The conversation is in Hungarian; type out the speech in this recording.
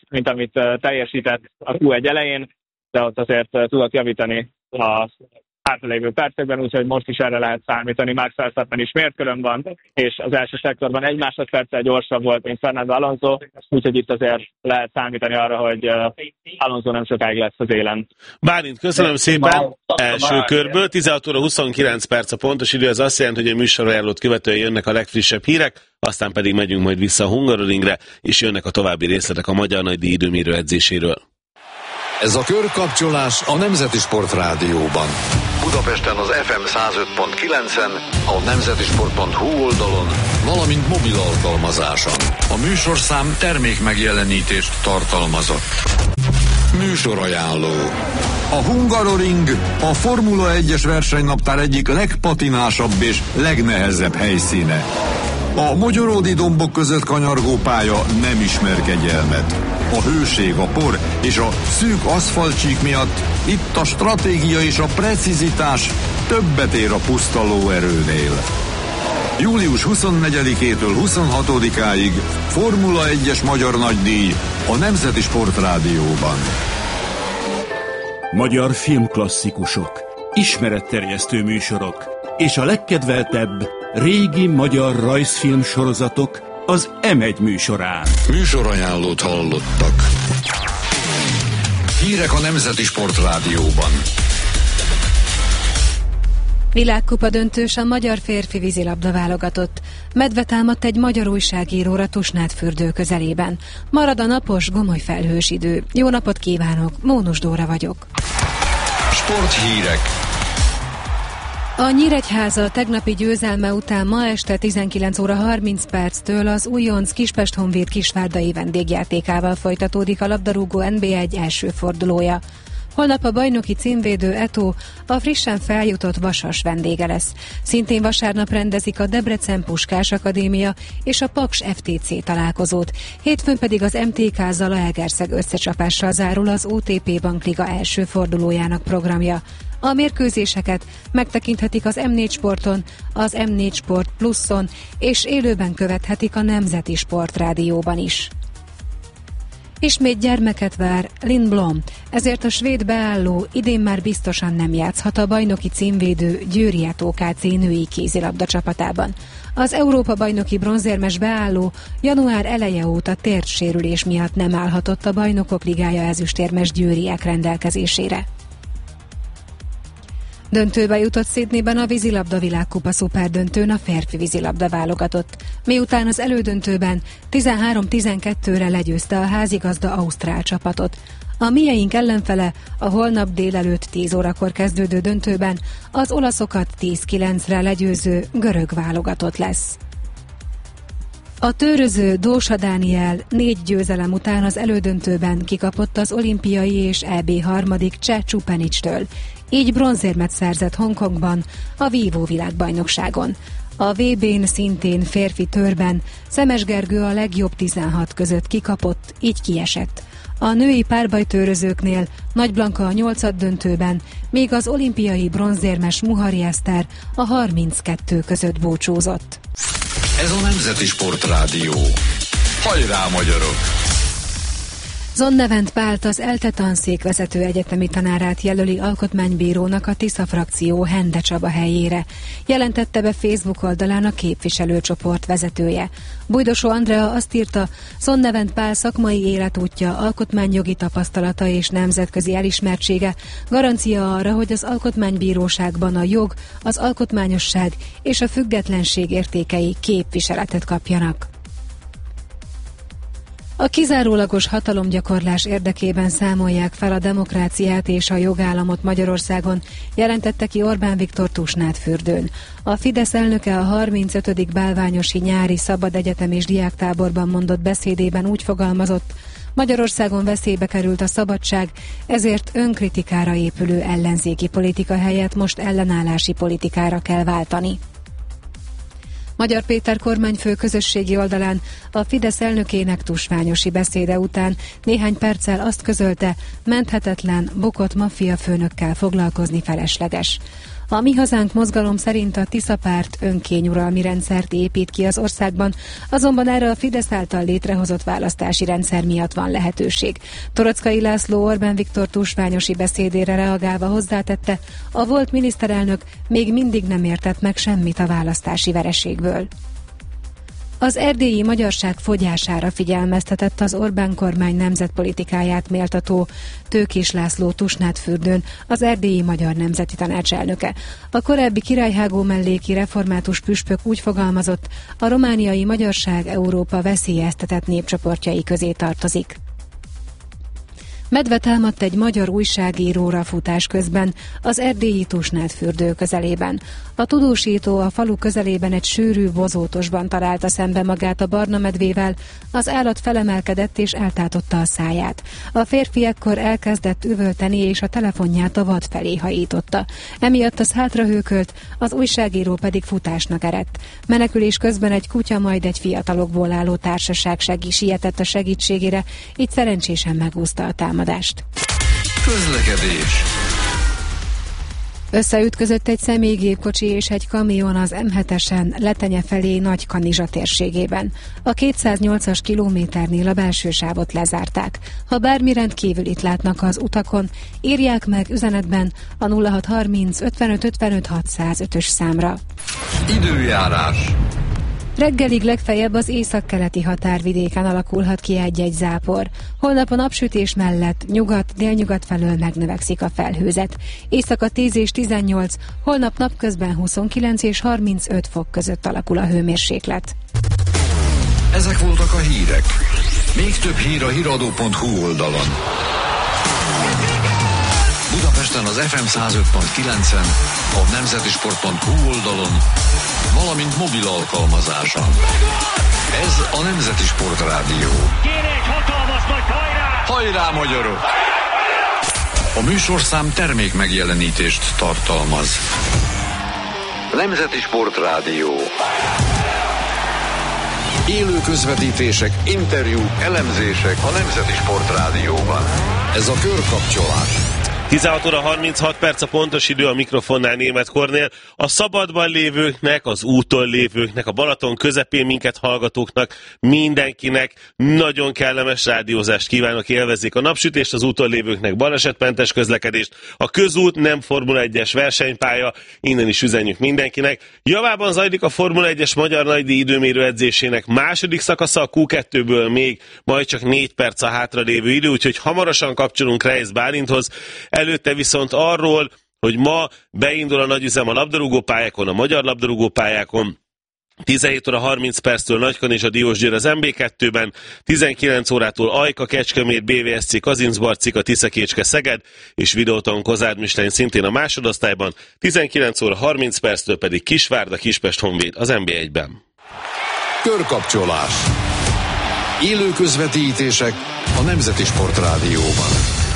mint amit teljesített a Q1 elején, de ott azért tudott javítani a hátralévő percekben, úgyhogy most is erre lehet számítani. Max Verstappen is mértkörön van, és az első szektorban 1 másodperccel gyorsabb volt, mint Fernando Alonso, úgyhogy itt azért lehet számítani arra, hogy Alonso nem sokáig lesz az élen. Bálint, köszönöm szépen! Első körből 16 óra 29 perc a pontos idő, az azt jelenti, hogy a műsorajánlót követően jönnek a legfrissebb hírek, aztán pedig megyünk majd vissza a Hungaroringre, és jönnek a további részletek a Magyar Nagydíj időmérő edzéséről. Ez a körkapcsolás a Nemzeti Sport Rádióban. Budapesten az FM 105.9-en, a nemzetisport.hu oldalon, valamint mobil alkalmazáson. A műsorszám termék megjelenítést tartalmazott. Műsorajánló. A Hungaroring a Formula 1-es versenynaptár egyik legpatinásabb és legnehezebb helyszíne. A mogyoródi dombok között kanyargó pálya nem ismer kegyelmet. A hőség, a por és a szűk aszfaltcsík miatt itt a stratégia és a precizitás többet ér a puszta lóerőnél. Július 24-től 26-áig Formula 1-es Magyar Nagydíj a Nemzeti Sport Rádióban. Magyar filmklasszikusok, ismeretterjesztő műsorok és a legkedveltebb régi magyar rajzfilm sorozatok az M1 műsorán. Műsorajánlót hallottak. Hírek a Nemzeti Sport Rádióban. Világkupa döntős a magyar férfi vízilabda válogatott. Medve támadt egy magyar újságíróra Tusnádfürdő közelében. Marad a napos, gomoly felhős idő. Jó napot kívánok, Mónus Dóra vagyok. Sporthírek. A Nyíregyháza tegnapi győzelme után ma este 19 óra 30 perctől az újonc Kispest-Honvéd kisvárdai vendégjátékával folytatódik a labdarúgó NB1 első fordulója. Holnap a bajnoki címvédő Eto a frissen feljutott Vasas vendége lesz. Szintén vasárnap rendezik a Debrecen Puskás Akadémia és a Paks FTC találkozót. Hétfőn pedig az MTK Zalaegerszeg összecsapással zárul az OTP Bankliga első fordulójának programja. A mérkőzéseket megtekinthetik az M4 Sporton, az M4 Sport Pluszon, és élőben követhetik a Nemzeti Sport Rádióban is. Ismét gyermeket vár Lindblom, ezért a svéd beálló idén már biztosan nem játszhat a bajnoki címvédő Győri Eto KC női kézilabda csapatában. Az Európa-bajnoki bronzérmes beálló január eleje óta térdsérülés miatt nem állhatott a Bajnokok Ligája ezüstérmes győriek rendelkezésére. Döntőbe jutott Sydneyben a vízilabda világkupa szuperdöntőn a férfi vízilabda válogatott, miután az elődöntőben 13-12-re legyőzte a házigazda ausztrál csapatot. A mieink ellenfele a holnap délelőtt 10 órakor kezdődő döntőben az olaszokat 10-9-re legyőző görög válogatott lesz. A tőröző Dósa Dániel 4 győzelem után az elődöntőben kikapott az olimpiai és EB harmadik Cseh Csupenicstől. Így bronzérmet szerzett Hongkongban a vívó világbajnokságon. A VB-n szintén férfi törben Szemes Gergő a legjobb 16 között kikapott, így kiesett. A női párbajtőrözőknél Nagy Blanka a 8. döntőben, még az olimpiai bronzérmes Muhari Eszter a 32 között búcsúzott. Ez a Nemzeti Sport Rádió. Hajrá, magyarok! Zonnevent Pált, az ELTE tanszék vezető egyetemi tanárát jelöli alkotmánybírónak a Tisza frakció Hende Csaba helyére. Jelentette be Facebook oldalán a képviselőcsoport vezetője. Bújdosó Andrea azt írta, Zonnevent Pál szakmai életútja, alkotmányjogi tapasztalata és nemzetközi elismertsége garancia arra, hogy az alkotmánybíróságban a jog, az alkotmányosság és a függetlenség értékei képviseletet kapjanak. A kizárólagos hatalomgyakorlás érdekében számolják fel a demokráciát és a jogállamot Magyarországon, jelentette ki Orbán Viktor Tusnádfürdőn. A Fidesz elnöke a 35. bálványosi nyári szabad egyetem és diáktáborban mondott beszédében úgy fogalmazott, Magyarországon veszélybe került a szabadság, ezért önkritikára épülő ellenzéki politika helyett most ellenállási politikára kell váltani. Magyar Péter kormányfő közösségi oldalán a Fidesz elnökének tusványosi beszéde után néhány perccel azt közölte, menthetetlen, bukott maffiafőnökkel foglalkozni felesleges. A Mi Hazánk mozgalom szerint a Tisza párt önkényuralmi rendszert épít ki az országban, azonban erre a Fidesz által létrehozott választási rendszer miatt van lehetőség. Toroczkai László Orbán Viktor tusványosi beszédére reagálva hozzátette, a volt miniszterelnök még mindig nem értett meg semmit a választási vereségből. Az erdélyi magyarság fogyására figyelmeztetett az Orbán kormány nemzetpolitikáját méltató Tőkés László Tusnádfürdőn, az erdélyi Magyar Nemzeti Tanács elnöke. A korábbi királyhágó melléki református püspök úgy fogalmazott, a romániai magyarság Európa veszélyeztetett népcsoportjai közé tartozik. Medve támadt egy magyar újságíróra futás közben az erdélyi Tusnádfürdő közelében. A tudósító a falu közelében egy sűrű bozótosban találta szembe magát a barna medvével, az állat felemelkedett és eltátotta a száját. A férfi ekkor elkezdett üvölteni és a telefonját a vad felé hajította. Emiatt az hátrahőkölt, az újságíró pedig futásnak eredt. Menekülés közben egy kutya, majd egy fiatalokból álló társaság sietett a segítségére, így szerencsésen megúszta a támadást. Közlekedés. Összeütközött egy személygépkocsi és egy kamion az M7-esen Letenye felé Nagykanizsa térségében. A 208-as kilométernél a belső sávot lezárták. Ha bármi rendkívülit látnak az utakon, írják meg üzenetben a 0630 55 55 605-ös számra. Időjárás. Reggelig legfeljebb az északkeleti határvidéken alakulhat ki egy-egy zápor. Holnap a napsütés mellett nyugat-délnyugat felől megnövekszik a felhőzet. Éjszaka 10 és 18, holnap napközben 29 és 35 fok között alakul a hőmérséklet. Ezek voltak a hírek. Még több hír a hiradó.hu oldalon. Budapesten az FM 105.9-en, a nemzetisport.hu oldalon, valamint mobil alkalmazáson. Ez a Nemzeti Sport Rádió. Kérek, hatalmas nagy hajrá! Hajrá, magyarok! A műsorszám termék megjelenítést tartalmaz. Nemzeti Sport Rádió. Élő közvetítések, interjúk, elemzések a Nemzeti Sport Rádióban. Ez a körkapcsolás. 16 óra 36 perc a pontos idő, a mikrofonnál Németh Kornél. A szabadban lévőknek, az úton lévőknek, a Balaton közepén minket hallgatóknak, mindenkinek nagyon kellemes rádiózást kívánok, élvezzék a napsütést, az úton lévőknek balesetmentes közlekedést. A közút nem Formula 1-es versenypálya, innen is üzenjük mindenkinek. Javában zajlik a Formula 1-es magyar nagydíj időmérő edzésének második szakasza, a Q2-ből még majd csak 4 perc a hátralévő idő, úgyhogy hamarosan kapcsolunk Reisz Bálinthoz. Előtte viszont arról, hogy ma beindul a nagyüzem a labdarúgópályákon, a magyar labdarúgópályákon. 17 óra 30 perctől Nagykanizsa Diósgyőr az MB2-ben, 19 órától Ajka, Kecskemét, BVSC, Kazincbarcika, Tiszakécske, Szeged és Videóton Kozárd-Mislein szintén a másodosztályban, 19 óra 30 perctől pedig Kisvárda, Kispest Honvéd az MB1-ben. Körkapcsolás. Élő közvetítések a Nemzeti Sport Rádióban.